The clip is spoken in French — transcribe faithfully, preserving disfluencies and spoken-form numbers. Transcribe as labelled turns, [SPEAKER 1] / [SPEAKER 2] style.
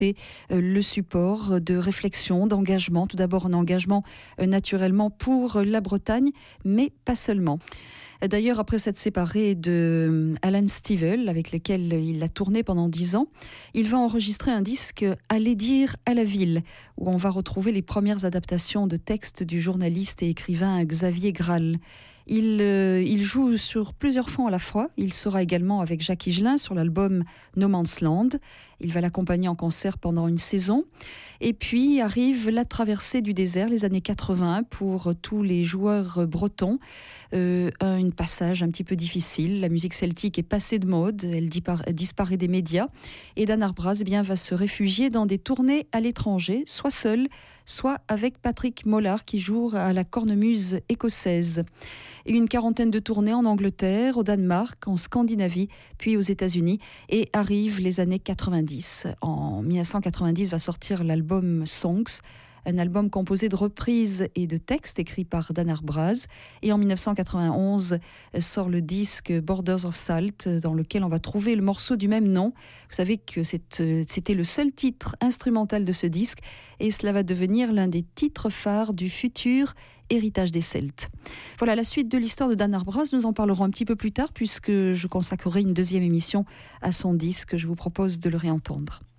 [SPEAKER 1] C'est le support de réflexion, d'engagement. Tout d'abord, un engagement naturellement pour la Bretagne, mais pas seulement. D'ailleurs, après s'être séparé de Alan Stivell, avec lequel il a tourné pendant dix ans, il va enregistrer un disque « Aller dire à la ville », où on va retrouver les premières adaptations de textes du journaliste et écrivain Xavier Graal. Il, euh, il joue sur plusieurs fronts à la fois. Il sera également avec Jacques Higelin sur l'album No Man's Land. Il va l'accompagner en concert pendant une saison. Et puis arrive la traversée du désert, les années quatre-vingts, pour tous les joueurs bretons. Euh, un passage un petit peu difficile. La musique celtique est passée de mode, elle disparaît des médias. Et Dan Arbraz eh bien, va se réfugier dans des tournées à l'étranger, soit seul, soit avec Patrick Mollard qui joue à la cornemuse écossaise. Et une quarantaine de tournées en Angleterre, au Danemark, en Scandinavie, puis aux États-Unis. Et arrivent les années quatre-vingt-dix. En dix-neuf cent quatre-vingt-dix va sortir l'album Songs, un album composé de reprises et de textes écrits par Dan Arbraz. Et en dix-neuf cent quatre-vingt-onze sort le disque Borders of Salt, dans lequel on va trouver le morceau du même nom. Vous savez que c'était le seul titre instrumental de ce disque, et cela va devenir l'un des titres phares du futur Héritage des Celtes. Voilà la suite de l'histoire de Dan Arbraz. Nous en parlerons un petit peu plus tard, puisque je consacrerai une deuxième émission à son disque. Je vous propose de le réentendre.